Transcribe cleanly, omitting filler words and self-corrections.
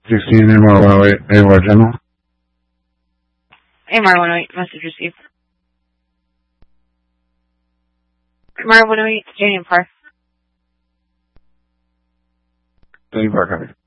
16 AMR 108, AOR General. AMR 108, message received. AMR 108, Stadium Park. Stadium Park, copy.